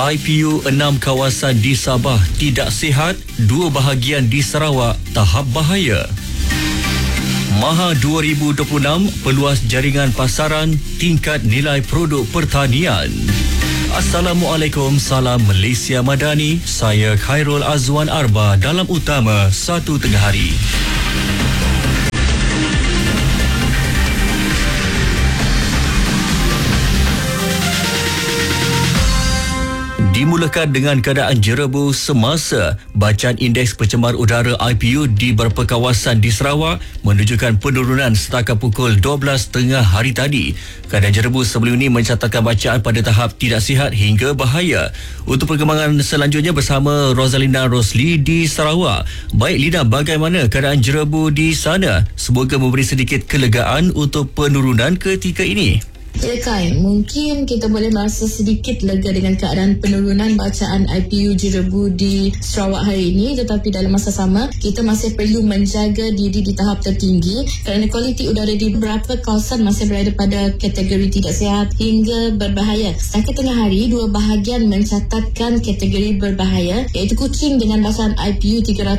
IPU 6 kawasan di Sabah tidak sihat, 2 bahagian di Sarawak tahap bahaya. Maha 2026 peluas jaringan pasaran, tingkat nilai produk pertanian. Assalamualaikum, salam Malaysia Madani. Saya Khairul Azwan Arba dalam Utama 1 Tengah Hari. Dimulakan dengan keadaan jerebu semasa bacaan indeks pencemar udara IPU di beberapa kawasan di Sarawak menunjukkan penurunan setakat pukul 12.30 hari tadi. Keadaan jerebu sebelum ini mencatatkan bacaan pada tahap tidak sihat hingga bahaya. Untuk perkembangan selanjutnya bersama Rozalina Rosli di Sarawak. Baik Lina, bagaimana keadaan jerebu di sana? Semoga memberi sedikit kelegaan untuk penurunan ketika ini. Ya Kai, mungkin kita boleh merasa sedikit lega dengan keadaan penurunan bacaan IPU jerebu di Sarawak hari ini, tetapi dalam masa sama kita masih perlu menjaga diri di tahap tertinggi kerana kualiti udara di beberapa kawasan masih berada pada kategori tidak sihat hingga berbahaya. Setakat tengah hari, 2 bahagian mencatatkan kategori berbahaya, iaitu Kuching dengan bacaan IPU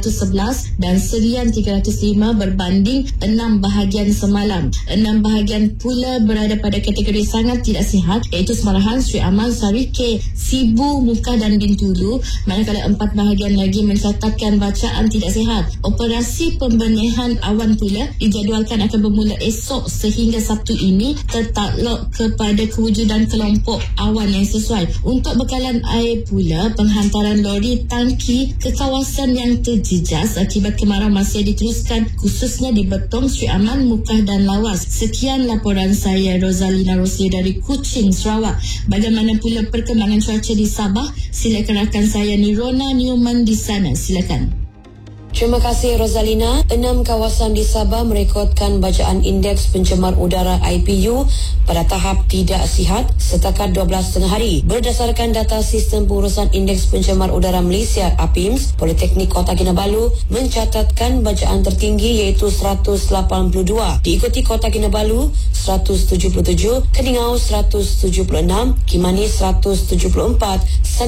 311 dan Serian 305 berbanding 6 bahagian semalam. 6 bahagian pula berada pada kategori sangat tidak sihat, iaitu Semarahan, Sri Aman, Sarike, Sibu, Muka dan Bintulu, manakala 4 bahagian lagi mencatatkan bacaan tidak sihat. Operasi pembenihan awan pula dijadualkan akan bermula esok sehingga Sabtu ini, tertakluk kepada kewujudan kelompok awan yang sesuai. Untuk bekalan air pula, penghantaran lori tangki ke kawasan yang terjejas akibat kemarau masih diteruskan, khususnya di Betong, Sri Aman, Mukah dan Lawas. Sekian laporan saya, Rozalina Rosli dari Kuching, Sarawak. Bagaimana pula perkembangan cuaca di Sabah? Silakan rakan saya Nirona Newman di sana. Silakan. Terima kasih Rozalina. 6 kawasan di Sabah merekodkan bacaan indeks pencemar udara IPU pada tahap tidak sihat setakat 12.30 hari. Berdasarkan data Sistem Pengurusan Indeks Pencemar Udara Malaysia APIMS, Politeknik Kota Kinabalu mencatatkan bacaan tertinggi iaitu 182. Diikuti Kota Kinabalu 177, Keningau 176, Kimanis 174,